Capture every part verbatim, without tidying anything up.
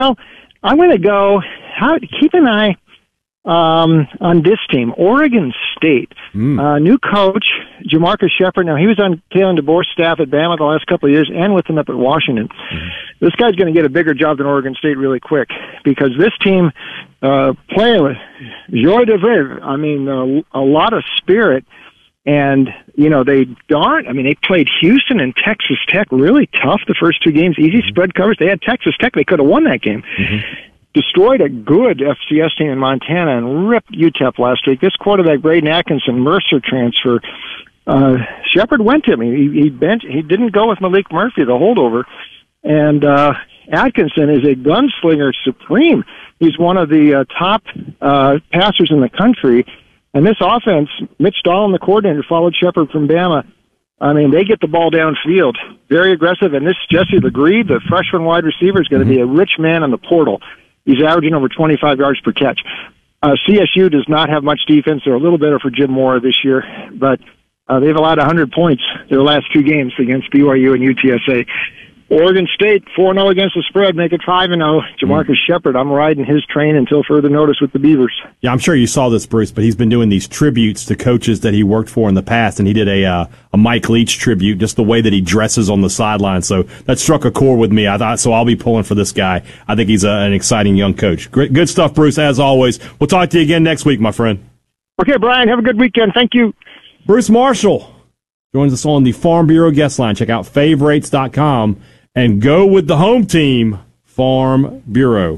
Well, I'm going to go. How, keep an eye um, on this team, Oregon State. Mm. Uh, new coach, Jamarcus Shepard. Now, he was on Kalen DeBoer's staff at Bama the last couple of years and with him up at Washington. Mm. This guy's going to get a bigger job than Oregon State really quick because this team uh, playing with joie de vivre. I mean, uh, a lot of spirit. And, you know, they darn, I mean, they played Houston and Texas Tech really tough the first two games, easy spread covers. They had Texas Tech. They could have won that game. Mm-hmm. Destroyed a good F C S team in Montana and ripped U T E P last week. This quarterback, Braden Atkinson, Mercer transfer, uh, Shepard went to him. He, he bench, he didn't go with Malik Murphy, the holdover. And, uh, Atkinson is a gunslinger supreme. He's one of the uh, top, uh, passers in the country. And this offense, Mitch Dahlin, the coordinator, followed Shepard from Bama. I mean, they get the ball downfield, very aggressive. And this Jesse Legree, the freshman wide receiver, is going to mm-hmm. be a rich man in the portal. He's averaging over twenty-five yards per catch. Uh, C S U does not have much defense. They're a little better for Jim Mora this year, but uh, they've allowed one hundred points their last two games against B Y U and U T S A. Oregon State, four and oh against the spread, make it five and oh. Jamarcus mm. Shepard, I'm riding his train until further notice with the Beavers. Yeah, I'm sure you saw this, Bruce, but he's been doing these tributes to coaches that he worked for in the past, and he did a uh, a Mike Leach tribute, just the way that he dresses on the sideline. So that struck a chord with me. I thought, so I'll be pulling for this guy. I think he's a, an exciting young coach. Great, good stuff, Bruce, as always. We'll talk to you again next week, my friend. Okay, Brian, have a good weekend. Thank you. Bruce Marshall joins us on the Farm Bureau guest line. Check out favorites dot com. And go with the home team, Farm Bureau.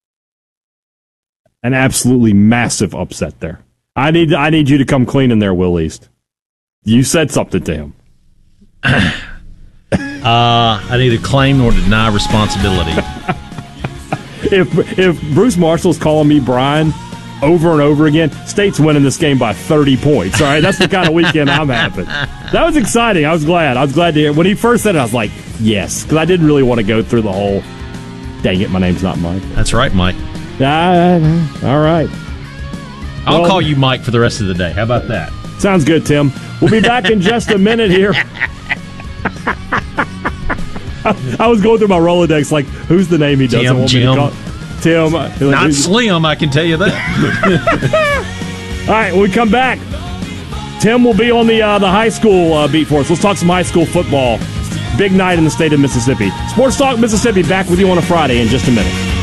An absolutely massive upset there. I need I need you to come clean in there, Will East. You said something to him. uh, I neither claim nor deny responsibility. if if Bruce Marshall's calling me Brian over and over again, State's winning this game by thirty points. All right, that's the kind of weekend I'm having. That was exciting. I was glad. I was glad to hear. When he first said it, I was like, yes, because I didn't really want to go through the whole, dang it, my name's not Mike. That's right, Mike. Uh, all right. I'll well, call you Mike for the rest of the day. How about that? Sounds good, Tim. We'll be back in just a minute here. I was going through my Rolodex like, who's the name he doesn't Tim, want Jim. me to call? Tim. Not Slim, I can tell you that. All right, when we come back, Tim will be on the uh, the high school uh, beat for us. Let's talk some high school football. Big night in the state of Mississippi. Sports Talk Mississippi back with you on a Friday in just a minute.